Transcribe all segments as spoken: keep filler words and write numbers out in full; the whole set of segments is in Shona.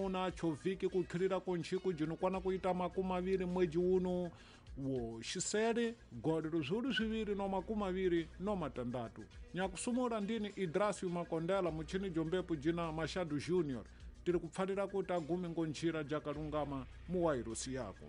muna choviki kukhilira kunchiku jino kwana kuita makumi aviri mweji uno wo xisere golero zulu zviviri no makumi aviri no matandatu nyakusumura ndini Idrasio Makondela muchini jombepo jina Machado Junior tiri kupfanira kuti agume ngonjira jakalungama muwairosi yako.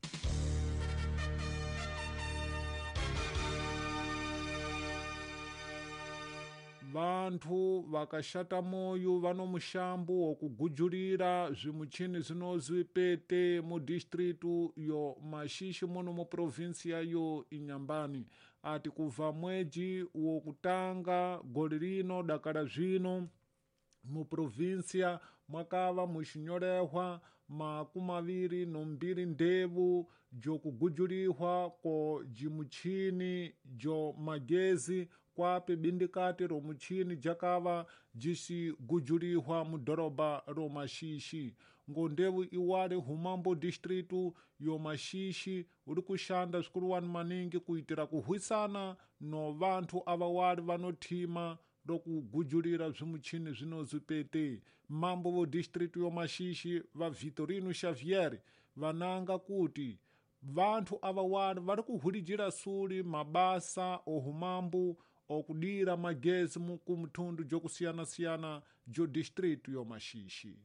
Vantu vakashata moyo vano mushambu wokugujurira zvimuchini zvinozwi pete mu distritu yo Mashishi muno mu provinsia yo Inyambani ati kuva mweji wokutanga goli rino dakala zvino mu provinsia mwakava muxinyorehwa makumi aviri nombiri ndevu jokugujurihwa ko jimuchini jo magezi kwape bindikati ro muchini jakava jixigujurihwa mu doroba ro Mashishi ngondevu iwale humambo distritu yo Mashishi uri kushanda zvikuluwani maningi kuitira kuhwisana no vantu ava wali vanothima lokugujurira zvimuchini zvinozwi pete. Mambo vo distritu yo Mashishi va Vitorino Xavier vananga kuti vantu ava wali vari kuhulijira suli mabasa ohumambo okudira magezi ku mthundu jokusiyana-siyana jo distritu yo Mashishi.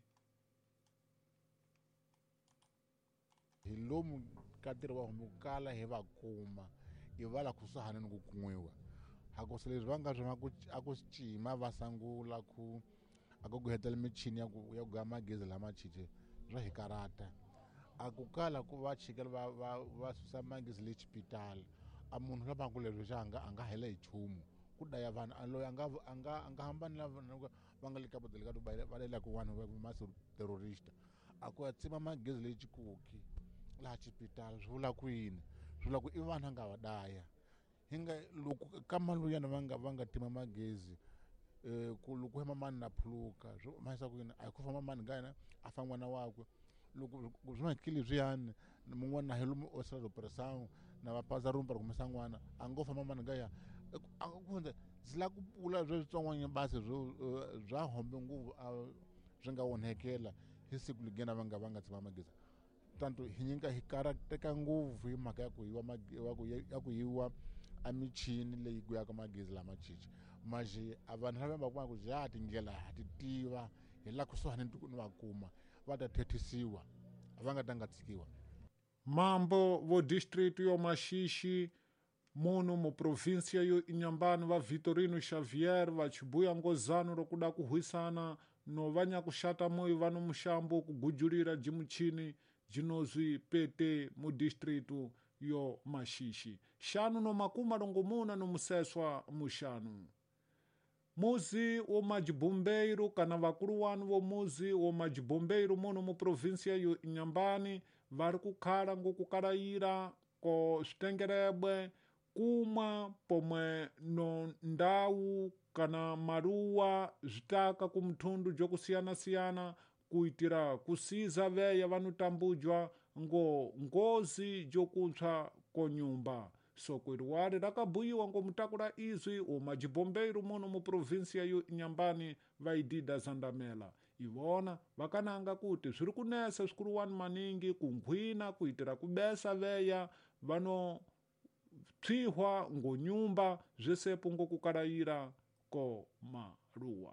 Hi lomu ka ntirho wa humukala hi va kuma i vala kusuhana ni ku kun'wiwa hakusa leswi va nga swona a ku cima va sangula ku a ku hetela michini ya ku ya ku ga magezi lama chiche swa hi karata a ku kala ku va chikela va va va susa magezi le xipitala a munhu lava ku leswi xa anga anga hela hi chumu ku daya vanhu a loyi anga anga anga hambani lava va nga le ka bodele ka tu va le ku vanhu va masu terrorist a ku ya tsima magezi le xikuki la xipitala swi vula ku yini swi vula ku i vanhu nga va daya hinga loko ka maluyana va nga va nga tima magezi eh ku loko hema mani na phuluka swo mahisa ku yini a ku famba mani ngana a fa n'wana wakwe loko swi nga kili zwiyani mun'wana na helo o sala operation na va pasa rumpa ku misa n'wana a ngo famba mani ngaya a ku ndze zila ku pula zwo tsongwanya basi zwo zwa hombe nguvu swi nga onhekela hi siku ligena va nga va nga tsima magezi tanto hinyinga hi karateka nguvu hi mhaka ya ku yiwa ya ku yiwa a michini leyi ku ya ka magezi lama chichi maji a vanhu lava va ku ja tindlela ti tiva hi la kusuhani ni va kuma va ta thethisiwa va nga ta nga tsikiwa. Mambo vo distritu yo Mashishi muno mu provinsia yo Inyambani va Vitorino Xavier va chibuya ngozano ro kuda kuhwisana no vanya kushata moyo vano mushambo kugujurira jimuchini jinozwi pete mu distritu yo Mashishi shanu no makuma longomuna no museswa mushanu muzi wo majibombeiro kana vakulu wanu vo muzi wo majibombeiro muno mu provinsia yo Inyambani vari kukhala ngokukalayira ko switengerebwe kumwa pomwe no ndawu kana maruwa zitaka ku mthundu jokusiyana-siyana kuitira kusiza veya vanotambudjwa ngo ngozi jokuntswa ko nyumba soko iriwale rakabuyiwa ngo mutakula izwi o majibombeiro muno mu provinsia yo Inyambani vaidida Zandamela ivona vakananga kuti zviri kunesa zvikuluwani maningi kunkhwina kuitira kubesa veya vano psihwa ngo nyumba zvesepo ngokukalayira ko maruwa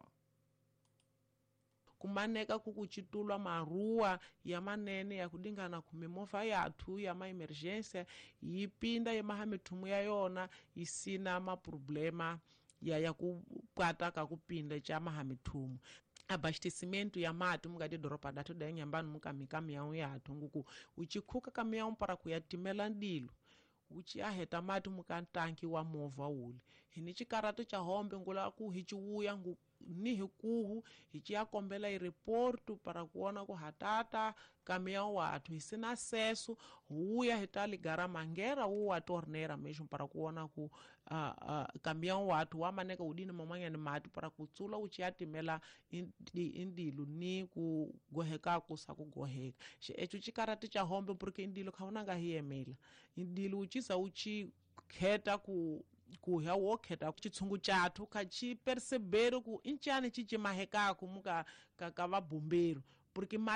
kumaneka kukuchitulwa maruwa ya manene ya kudingana kumimofa yathu ya maemergência yipinda yemaha mithumu ya yona isina maproblema ya ya kupata ka kupinda cha maha mithumu abastecimento ya mati mukati doropa datu da Inyambani mukamika miyawu yathu nguku uchikhuka ka miyawu para kuyatimela ndilo uchi aheta mati mukantanki wa mova ule hini chikarato cha hombe ngula ku hichi wuya ngu ni hikuhu hichi ya kombela i reportu para kuona ku hatata kamia watu hisina sesu huya hitali gara mangera uwa tornera mesho para kuona ku uh, uh, kamia watu wamaneka udini mamanya ni mati para kutsula uchi yatimela indi, indilu ni kugoheka kusa kugoheka she echu chikarati cha hombe porque indilu kaunanga hiemela indilu uchisa uchi kheta ku kuya wokheta chitsungu chathu kachi percebero ku inchane chichimahekako muka ka ka vabombero porque